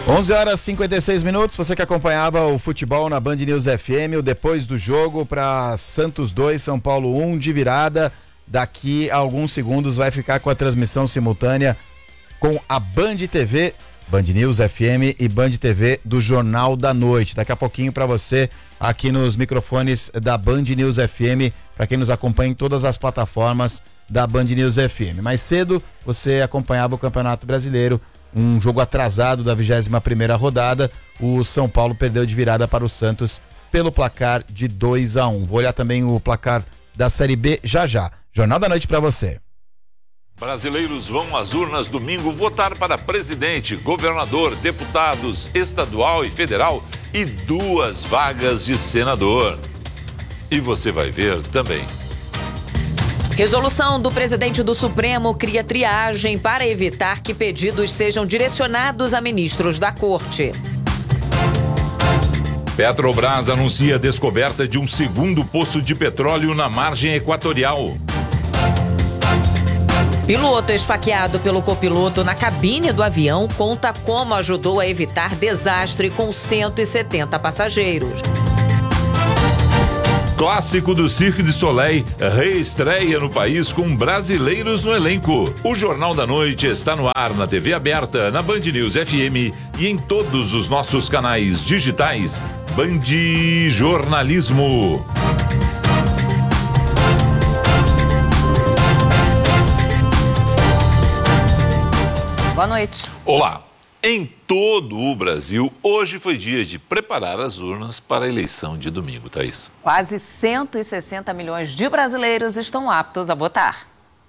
11h56, você que acompanhava o futebol na Band News FM, o depois do jogo para Santos 2, São Paulo 1 de virada. Daqui a alguns segundos vai ficar com a transmissão simultânea com a Band TV, Band News FM e Band TV do Jornal da Noite. Daqui a pouquinho para você aqui nos microfones da Band News FM, para quem nos acompanha em todas as plataformas da Band News FM. Mais cedo você acompanhava o Campeonato Brasileiro, um jogo atrasado da 21ª rodada. O São Paulo perdeu de virada para o Santos pelo placar de 2-1. Vou olhar também o placar da Série B já. Jornal da Noite para você. Brasileiros vão às urnas domingo votar para presidente, governador, deputados estadual e federal e 2 vagas de senador. E você vai ver também. Resolução do presidente do Supremo cria triagem para evitar que pedidos sejam direcionados a ministros da Corte. Petrobras anuncia a descoberta de um segundo poço de petróleo na margem equatorial. Piloto esfaqueado pelo copiloto na cabine do avião conta como ajudou a evitar desastre com 170 passageiros. Clássico do Cirque du Soleil reestreia no país com brasileiros no elenco. O Jornal da Noite está no ar na TV aberta, na Band News FM e em todos os nossos canais digitais. Band Jornalismo. Boa noite. Olá. Em todo o Brasil, hoje foi dia de preparar as urnas para a eleição de domingo, Thaís. Quase 160 milhões de brasileiros estão aptos a votar.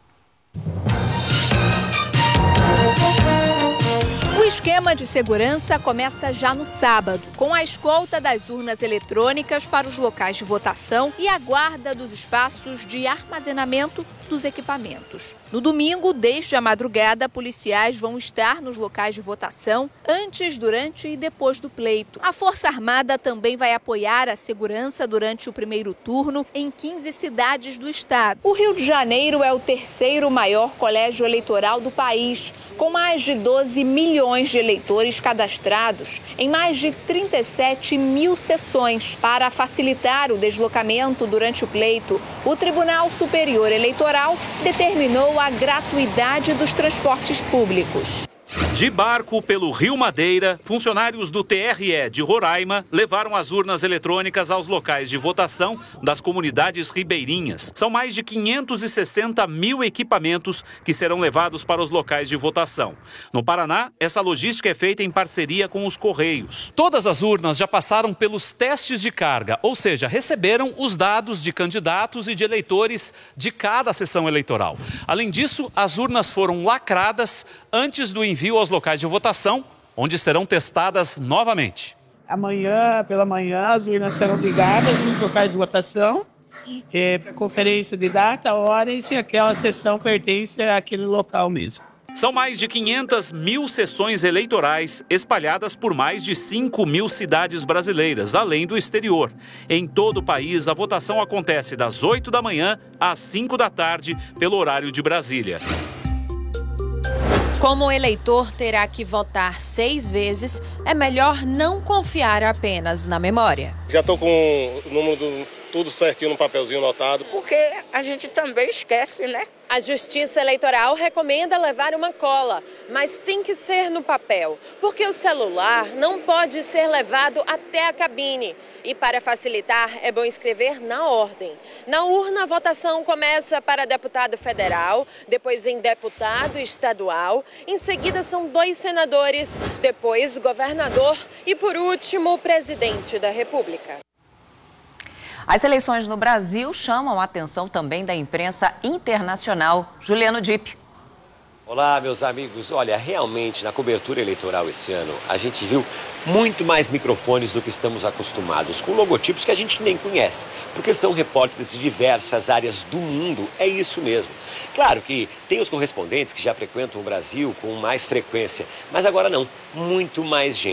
O esquema de segurança começa já no sábado, com a escolta das urnas eletrônicas para os locais de votação e a guarda dos espaços de armazenamento dos equipamentos. No domingo, desde a madrugada, policiais vão estar nos locais de votação antes, durante e depois do pleito. A Força Armada também vai apoiar a segurança durante o primeiro turno em 15 cidades do estado. O Rio de Janeiro é o 3º maior colégio eleitoral do país, com mais de 12 milhões de eleitores cadastrados em mais de 37 mil sessões. Para facilitar o deslocamento durante o pleito, o Tribunal Superior Eleitoral determinou a gratuidade dos transportes públicos. De barco pelo Rio Madeira, funcionários do TRE de Roraima levaram as urnas eletrônicas aos locais de votação das comunidades ribeirinhas. São mais de 560 mil equipamentos que serão levados para os locais de votação. No Paraná, essa logística é feita em parceria com os Correios. Todas as urnas já passaram pelos testes de carga, ou seja, receberam os dados de candidatos e de eleitores de cada sessão eleitoral. Além disso, as urnas foram lacradas antes do envio aos locais de votação, onde serão testadas novamente. Amanhã, pela manhã, as urnas serão ligadas nos locais de votação, para conferência de data, hora e se aquela sessão pertence àquele local mesmo. São mais de 500 mil sessões eleitorais espalhadas por mais de 5 mil cidades brasileiras, além do exterior. Em todo o país, a votação acontece das 8 da manhã às 5 da tarde, pelo horário de Brasília. Como o eleitor terá que votar 6 vezes, é melhor não confiar apenas na memória. Já estou com o número tudo certinho no papelzinho anotado. Porque a gente também esquece, né? A Justiça Eleitoral recomenda levar uma cola, mas tem que ser no papel, porque o celular não pode ser levado até a cabine. E para facilitar, é bom escrever na ordem. Na urna, a votação começa para deputado federal, depois vem deputado estadual, em seguida são 2 senadores, depois governador e, por último, o presidente da República. As eleições no Brasil chamam a atenção também da imprensa internacional. Juliano Dipp. Olá, meus amigos. Olha, realmente, na cobertura eleitoral esse ano, a gente viu muito mais microfones do que estamos acostumados, com logotipos que a gente nem conhece, porque são repórteres de diversas áreas do mundo, é isso mesmo. Claro que tem os correspondentes que já frequentam o Brasil com mais frequência, mas agora não, muito mais gente.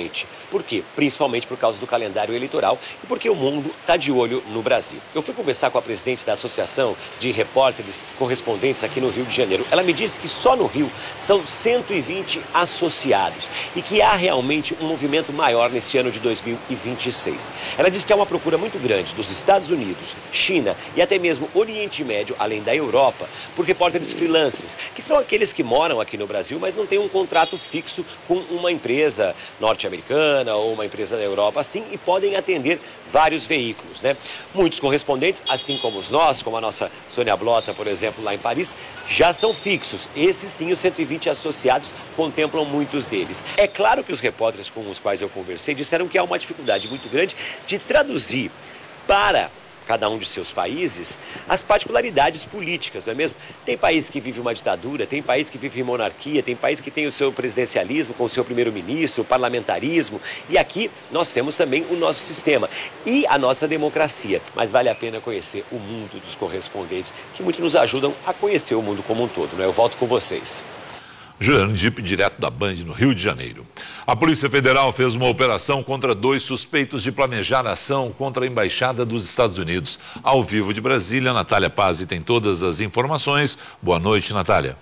Por quê? Principalmente por causa do calendário eleitoral e porque o mundo está de olho no Brasil. Eu fui conversar com a presidente da Associação de Repórteres Correspondentes aqui no Rio de Janeiro. Ela me disse que só no Rio são 120 associados e que há realmente um movimento maior nesse ano de 2026. Ela disse que há uma procura muito grande dos Estados Unidos, China e até mesmo Oriente Médio, além da Europa, por repórteres freelancers, que são aqueles que moram aqui no Brasil, mas não têm um contrato fixo com uma empresa norte-americana ou uma empresa da Europa, assim, e podem atender vários veículos, né? Muitos correspondentes, assim como os nossos, como a nossa Sônia Blota, por exemplo, lá em Paris, já são fixos. Esses sim, os 120 associados contemplam muitos deles. É claro que os repórteres com os quais eu conversei disseram que há uma dificuldade muito grande de traduzir para cada um de seus países as particularidades políticas, não é mesmo? Tem país que vive uma ditadura, tem país que vive monarquia, tem país que tem o seu presidencialismo com o seu primeiro-ministro, o parlamentarismo, e aqui nós temos também o nosso sistema e a nossa democracia. Mas vale a pena conhecer o mundo dos correspondentes, que muito nos ajudam a conhecer o mundo como um todo, né? Eu volto com vocês. Juliano Dipp, direto da Band, no Rio de Janeiro. A Polícia Federal fez uma operação contra 2 suspeitos de planejar ação contra a Embaixada dos Estados Unidos. Ao vivo de Brasília, Natália Pazzi tem todas as informações. Boa noite, Natália.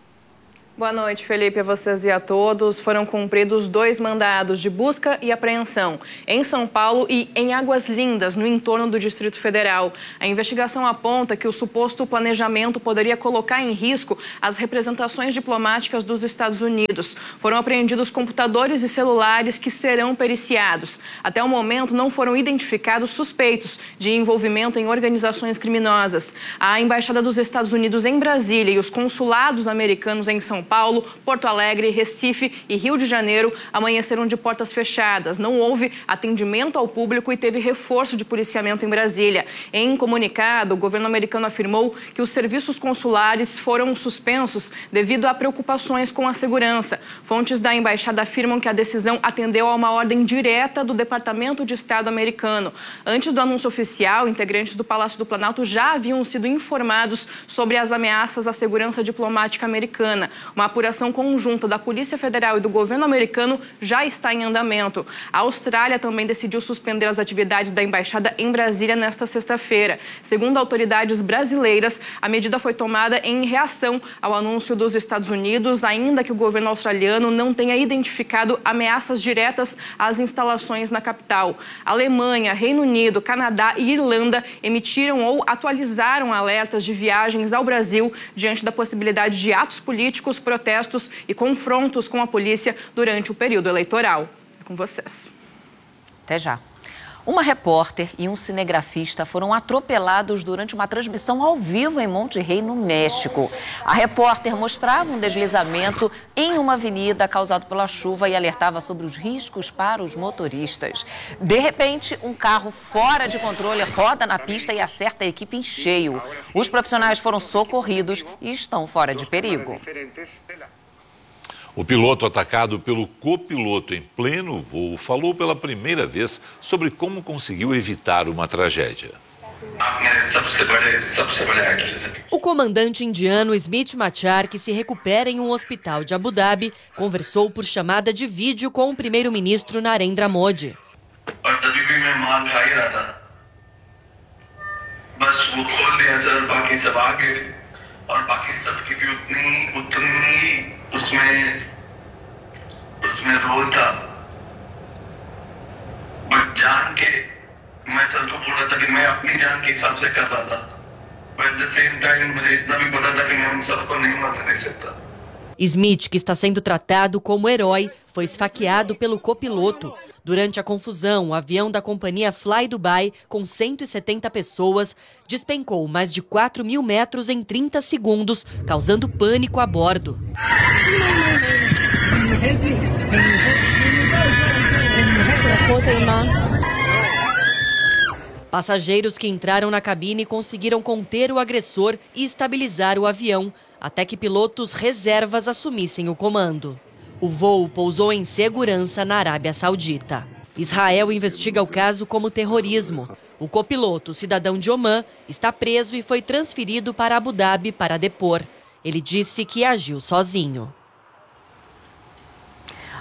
Boa noite, Felipe, a vocês e a todos. Foram cumpridos 2 mandados de busca e apreensão em São Paulo e em Águas Lindas, no entorno do Distrito Federal. A investigação aponta que o suposto planejamento poderia colocar em risco as representações diplomáticas dos Estados Unidos. Foram apreendidos computadores e celulares que serão periciados. Até o momento, não foram identificados suspeitos de envolvimento em organizações criminosas. A Embaixada dos Estados Unidos em Brasília e os consulados americanos em São Paulo, Porto Alegre, Recife e Rio de Janeiro amanheceram de portas fechadas. Não houve atendimento ao público e teve reforço de policiamento em Brasília. Em comunicado, o governo americano afirmou que os serviços consulares foram suspensos devido a preocupações com a segurança. Fontes da embaixada afirmam que a decisão atendeu a uma ordem direta do Departamento de Estado americano. Antes do anúncio oficial, integrantes do Palácio do Planalto já haviam sido informados sobre as ameaças à segurança diplomática americana. Uma apuração conjunta da Polícia Federal e do governo americano já está em andamento. A Austrália também decidiu suspender as atividades da embaixada em Brasília nesta sexta-feira. Segundo autoridades brasileiras, a medida foi tomada em reação ao anúncio dos Estados Unidos, ainda que o governo australiano não tenha identificado ameaças diretas às instalações na capital. Alemanha, Reino Unido, Canadá e Irlanda emitiram ou atualizaram alertas de viagens ao Brasil diante da possibilidade de atos políticos, protestos e confrontos com a polícia durante o período eleitoral. É com vocês. Até já. Uma repórter e um cinegrafista foram atropelados durante uma transmissão ao vivo em Monterrey, no México. A repórter mostrava um deslizamento em uma avenida causado pela chuva e alertava sobre os riscos para os motoristas. De repente, um carro fora de controle roda na pista e acerta a equipe em cheio. Os profissionais foram socorridos e estão fora de perigo. O piloto atacado pelo copiloto em pleno voo falou pela primeira vez sobre como conseguiu evitar uma tragédia. O comandante indiano Smit Machar, que se recupera em um hospital de Abu Dhabi, conversou por chamada de vídeo com o primeiro-ministro Narendra Modi. Smit, que está sendo tratado como herói, foi esfaqueado pelo copiloto. Durante a confusão, o avião da companhia Fly Dubai, com 170 pessoas, despencou mais de 4.000 metros em 30 segundos, causando pânico a bordo. Passageiros que entraram na cabine conseguiram conter o agressor e estabilizar o avião, até que pilotos reservas assumissem o comando. O voo pousou em segurança na Arábia Saudita. Israel investiga o caso como terrorismo. O copiloto, cidadão de Omã, está preso e foi transferido para Abu Dhabi para depor. Ele disse que agiu sozinho.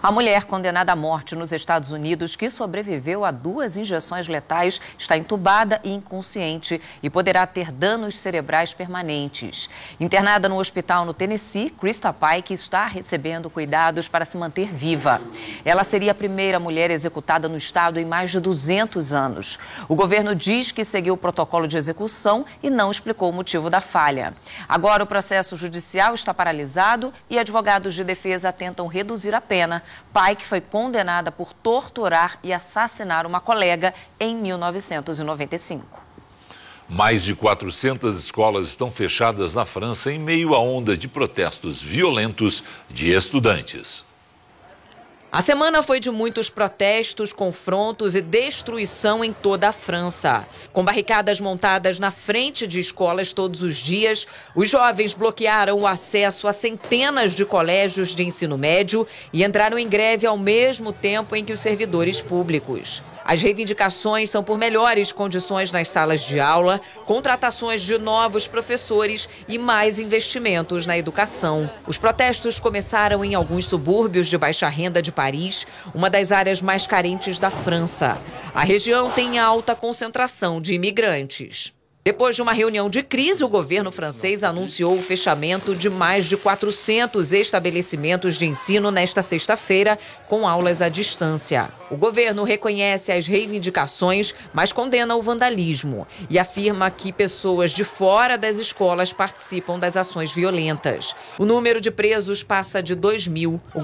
A mulher condenada à morte nos Estados Unidos, que sobreviveu a 2 injeções letais, está entubada e inconsciente e poderá ter danos cerebrais permanentes. Internada no hospital no Tennessee, Krista Pike está recebendo cuidados para se manter viva. Ela seria a primeira mulher executada no estado em mais de 200 anos. O governo diz que seguiu o protocolo de execução e não explicou o motivo da falha. Agora o processo judicial está paralisado e advogados de defesa tentam reduzir a pena. Pike foi condenada por torturar e assassinar uma colega em 1995. Mais de 400 escolas estão fechadas na França em meio à onda de protestos violentos de estudantes. A semana foi de muitos protestos, confrontos e destruição em toda a França. Com barricadas montadas na frente de escolas todos os dias, os jovens bloquearam o acesso a centenas de colégios de ensino médio e entraram em greve ao mesmo tempo em que os servidores públicos. As reivindicações são por melhores condições nas salas de aula, contratações de novos professores e mais investimentos na educação. Os protestos começaram em alguns subúrbios de baixa renda de Paris, uma das áreas mais carentes da França. A região tem alta concentração de imigrantes. Depois de uma reunião de crise, o governo francês anunciou o fechamento de mais de 400 estabelecimentos de ensino nesta sexta-feira, com aulas à distância. O governo reconhece as reivindicações, mas condena o vandalismo e afirma que pessoas de fora das escolas participam das ações violentas. O número de presos passa de 2.000.